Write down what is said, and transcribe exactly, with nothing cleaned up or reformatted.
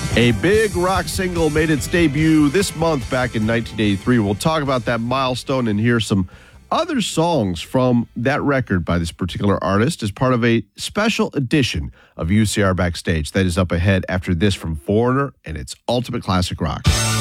A big rock single made its debut this month back in nineteen eighty-three. We'll talk about that milestone and hear some other songs from that record by this particular artist as part of a special edition of U C R Backstage that is up ahead after this from Foreigner and its Ultimate Classic Rock.